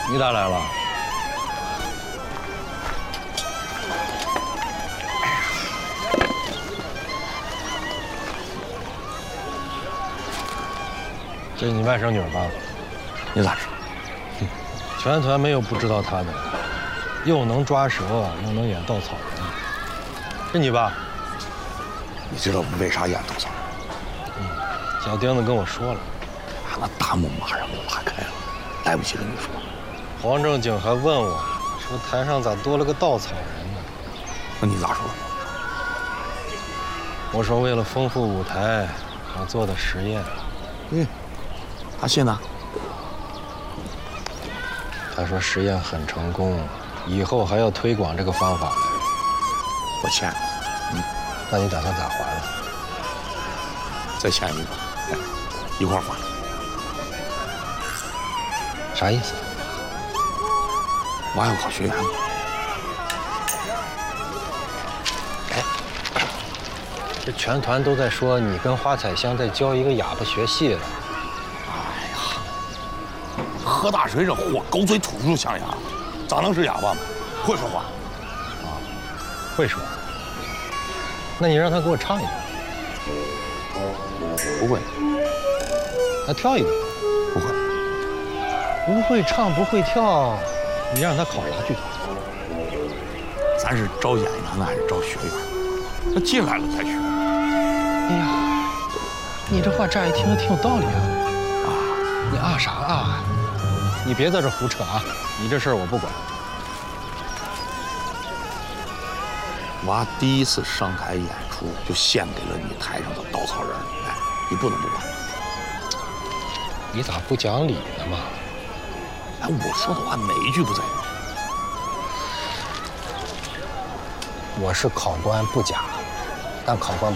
你咋来了？这是你外甥女吧？ 你咋知道？ 全团没有不知道她的，又能抓蛇，又能演稻草人。是你吧？ 你知道我们为啥演稻草人？ 小丁子跟我说了， 那大幕马上就拉开了，来不及跟你说。 黄正经还问我说台上咋多了个稻草人呢？ 那你咋说？ 我说为了丰富舞台，我做的实验。 他信呢？ 他说实验很成功，以后还要推广这个方法来。 我欠你。 那你打算咋还了？ 再欠一个，一块还。 啥意思？ 我还要考学员。 这全团都在说你跟花彩香在教一个哑巴学戏了。 哎呀，何大水这货狗嘴吐出象牙，咋能是哑巴呢？会说话。 会说。那你让他给我唱一个。 不会。 那跳一个。 不会。 不会唱不会跳，你让他考啥剧团？ 咱是招演员呢还是招学员？他进来了才学。 哎呀，你这话乍一听着挺有道理啊！你啊啥啊？你别在这胡扯啊！你这事儿我不管。 娃第一次上台演出就献给了你台上的稻草人，哎，你不能不管。 你咋不讲理呢嘛？ 哎，我说的话哪一句不在理？ 我是考官不假，但考官